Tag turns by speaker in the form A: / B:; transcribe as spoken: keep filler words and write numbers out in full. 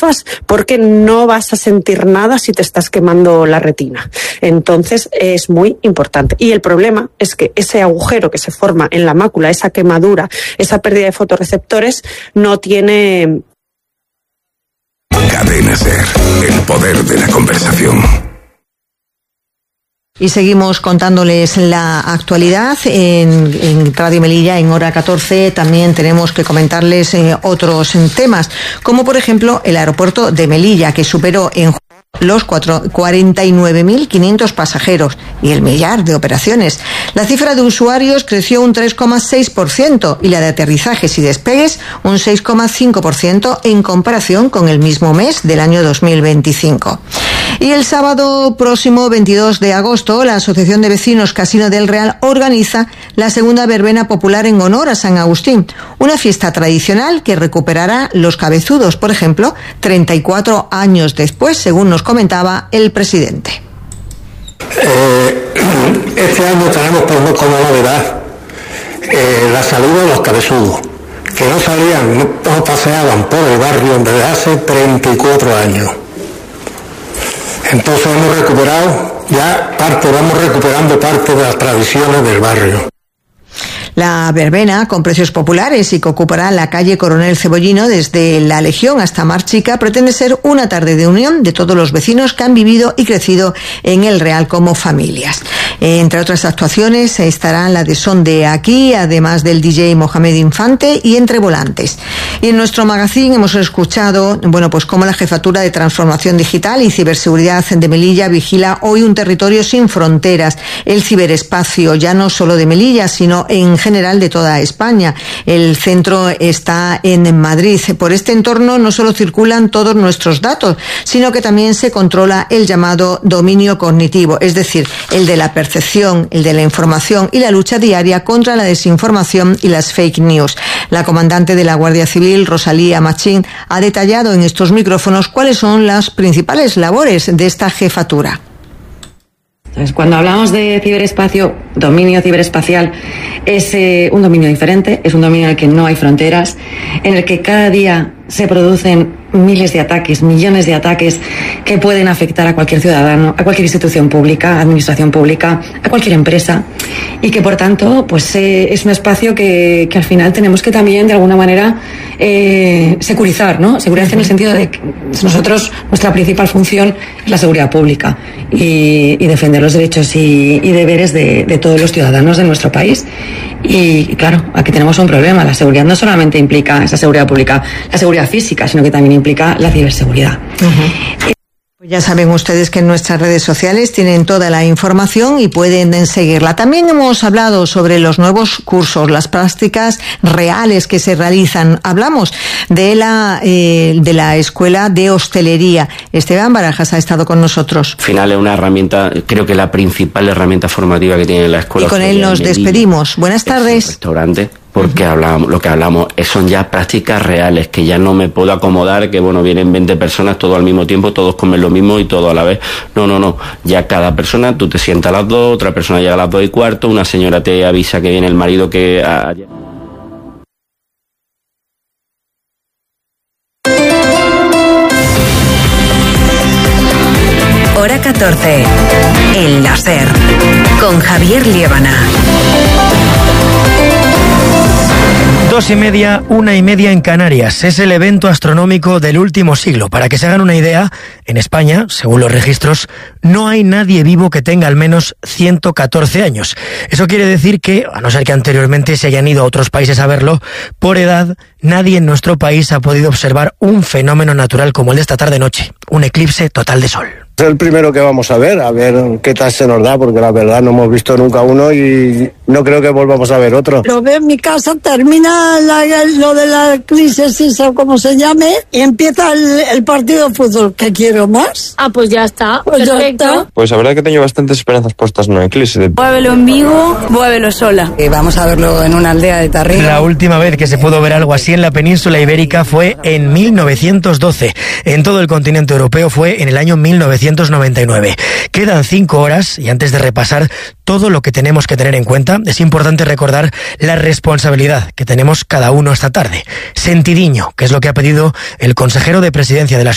A: gafas porque no vas a sentir nada si te estás quemando la retina. Entonces es muy importante. Y el problema es que ese agujero que se forma en la mácula, esa quemadura, esa pérdida de fotorreceptores, no tiene...
B: Cadena Ser, el poder de la conversación.
C: Y seguimos contándoles la actualidad en, en Radio Melilla, en hora catorce. También tenemos que comentarles eh, otros temas, como por ejemplo el aeropuerto de Melilla, que superó en los cuarenta y nueve mil quinientos pasajeros y el millar de operaciones. La cifra de usuarios creció un tres coma seis por ciento y la de aterrizajes y despegues un seis coma cinco por ciento en comparación con el mismo mes del año dos mil veinticinco. Y el sábado próximo, veintidós de agosto, la Asociación de Vecinos Casino del Real organiza la segunda verbena popular en honor a San Agustín, una fiesta tradicional que recuperará los cabezudos, por ejemplo, treinta y cuatro años después, según nos comentaba el presidente.
D: Eh, este año tenemos por, como novedad eh, la salida de los cabezudos, que no salían, no paseaban por el barrio desde hace treinta y cuatro años. Entonces hemos recuperado ya parte, vamos recuperando parte de las tradiciones del barrio.
C: La verbena, con precios populares y que ocupará la calle Coronel Cebollino desde La Legión hasta Mar Chica, pretende ser una tarde de unión de todos los vecinos que han vivido y crecido en el Real como familias. Entre otras actuaciones estarán la de Son de Aquí, además del D J Mohamed Infante y Entre Volantes. Y en nuestro magazine hemos escuchado, bueno, pues cómo la Jefatura de Transformación Digital y Ciberseguridad de Melilla vigila hoy un territorio sin fronteras, el ciberespacio, ya no solo de Melilla, sino en general de toda España. El centro está en Madrid. Por este entorno no solo circulan todos nuestros datos, sino que también se controla el llamado dominio cognitivo, es decir, el de la percepción, el de la información y la lucha diaria contra la desinformación y las fake news. La comandante de la Guardia Civil, Rosalía Machín, ha detallado en estos micrófonos cuáles son las principales labores de esta jefatura.
E: Entonces, cuando hablamos de ciberespacio, dominio ciberespacial, es eh, un dominio diferente, es un dominio en el que no hay fronteras, en el que cada día se producen miles de ataques, millones de ataques que pueden afectar a cualquier ciudadano, a cualquier institución pública, administración pública, a cualquier empresa, y que por tanto pues eh, es un espacio que, que al final tenemos que también de alguna manera eh, securizar, ¿no? Seguridad en el sentido de que nosotros, nuestra principal función es la seguridad pública y, y defender los derechos y, y deberes de, de todos los ciudadanos de nuestro país. Y, y claro, aquí tenemos un problema. La seguridad no solamente implica esa seguridad pública, la seguridad física, sino que también implica la ciberseguridad. Uh-huh.
C: Pues ya saben ustedes que en nuestras redes sociales tienen toda la información y pueden seguirla. También hemos hablado sobre los nuevos cursos, las prácticas reales que se realizan. Hablamos de la eh, de la Escuela de Hostelería. Esteban Barajas ha estado con nosotros.
F: Al final es una herramienta, creo que la principal herramienta formativa que tiene la Escuela.
C: Y con él nos despedimos. Buenas tardes.
F: Es un restaurante. Porque hablamos, lo que hablamos son ya prácticas reales, que ya no me puedo acomodar, que bueno, vienen veinte personas todos al mismo tiempo, todos comen lo mismo y todo a la vez. No, no, no. Ya cada persona, tú te sientas a las dos, otra persona llega a las dos y cuarto, una señora te avisa que viene el marido que... A...
G: Hora catorce. El láser. Con Javier Liébana.
H: Dos y media, una y media en Canarias. Es el evento astronómico del último siglo. Para que se hagan una idea, en España, según los registros, no hay nadie vivo que tenga al menos ciento catorce años. Eso quiere decir que, a no ser que anteriormente se hayan ido a otros países a verlo, por edad, nadie en nuestro país ha podido observar un fenómeno natural como el de esta tarde-noche, un eclipse total de sol.
I: Es el primero que vamos a ver, a ver qué tal se nos da, porque la verdad no hemos visto nunca uno y no creo que volvamos a ver otro.
J: Lo veo en mi casa, termina la, lo de la eclipse, o como se llame, y empieza el, el partido de fútbol. ¿Qué quiero más?
K: Ah, pues ya está,
J: pues
K: perfecto.
J: Ya está.
L: Pues la verdad que tengo bastantes esperanzas puestas en un eclipse.
K: Voy a verlo en Vigo, voy a verlo sola.
J: Y vamos a verlo en una aldea de Tarrina.
H: La última vez que se pudo ver algo así en la península ibérica fue en mil novecientos doce. En todo el continente europeo fue en el año mil novecientos noventa y nueve. Quedan cinco horas y antes de repasar todo lo que tenemos que tener en cuenta, es importante recordar la responsabilidad que tenemos cada uno esta tarde. Sentidiño, que es lo que ha pedido el consejero de Presidencia de la